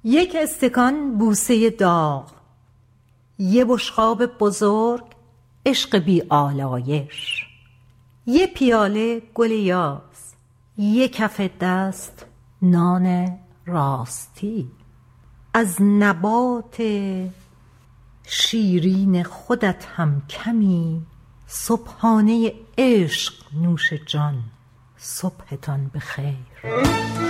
یک استکان بوسه داغ، یه بشقاب بزرگ عشق بی آلایش، یه پیاله گل یاس، یه کف دست نان راستی. از نبات شیرین خودت هم کمی، صبحانه عشق نوش جان، صبحتان بخیر.